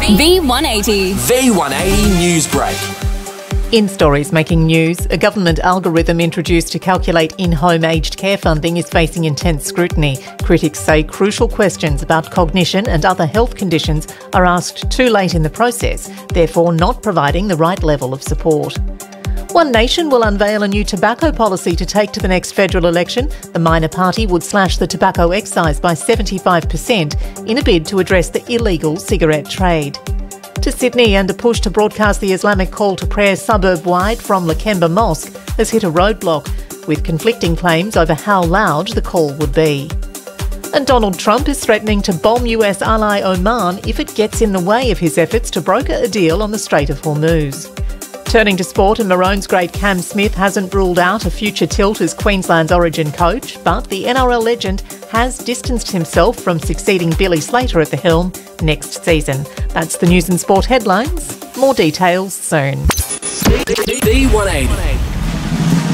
V180. V180 Newsbreak. In stories making news, a government algorithm introduced to calculate in-home aged care funding is facing intense scrutiny. Critics say crucial questions about cognition and other health conditions are asked too late in the process, therefore not providing the right level of support. One Nation will unveil a new tobacco policy to take to the next federal election. The minor party would slash the tobacco excise by 75% in a bid to address the illegal cigarette trade. To Sydney, and a push to broadcast the Islamic call to prayer suburb-wide from Lakemba Mosque has hit a roadblock, with conflicting claims over how loud the call would be. And Donald Trump is threatening to bomb US ally Oman if it gets in the way of his efforts to broker a deal on the Strait of Hormuz. Turning to sport, and Maroons great Cam Smith hasn't ruled out a future tilt as Queensland's origin coach, but the NRL legend has distanced himself from succeeding Billy Slater at the helm next season. That's the news and sport headlines. More details soon. V180.